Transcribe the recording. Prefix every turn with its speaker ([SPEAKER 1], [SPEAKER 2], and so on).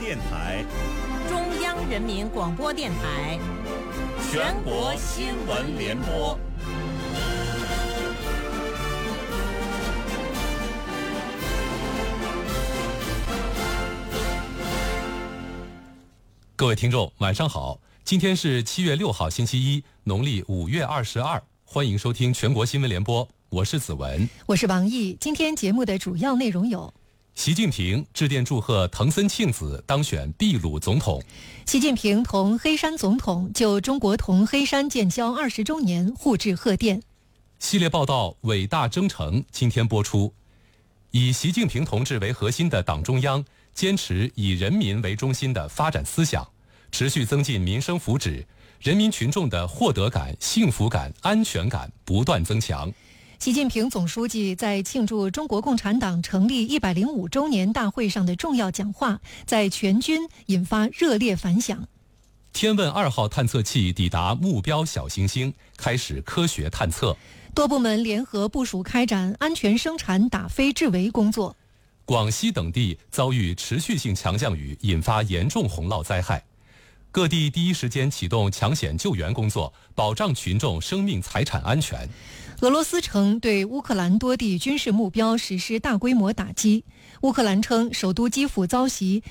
[SPEAKER 1] 电台、
[SPEAKER 2] 中央人民广播电台、
[SPEAKER 1] 全国新闻联播。
[SPEAKER 3] 各位听众，晚上好！今天是7月6号，星期一，农历5月22，欢迎收听全国新闻联播，我是子文，
[SPEAKER 4] 我是王毅。今天节目的主要内容有：
[SPEAKER 3] 习近平致电祝贺藤森庆子当选秘鲁总统；
[SPEAKER 4] 习近平同黑山总统就中国同黑山建交20周年互致贺电。
[SPEAKER 3] 系列报道《伟大征程》今天播出。以习近平同志为核心的党中央坚持以人民为中心的发展思想，持续增进民生福祉，人民群众的获得感、幸福感、安全感不断增强。
[SPEAKER 4] 习近平总书记在庆祝中国共产党成立105周年大会上的重要讲话，在全军引发热烈反响。
[SPEAKER 3] 天问2号探测器抵达目标小行星，开始科学探测。
[SPEAKER 4] 多部门联合部署开展安全生产打非治围工作。
[SPEAKER 3] 广西等地遭遇持续性强降雨，引发严重洪涝灾害。各地第一时间启动抢险救援工作，保障群众生命财产安全。
[SPEAKER 4] 俄罗斯称对乌克兰多地军事目标实施大规模打击。乌克兰称首都基辅遭袭，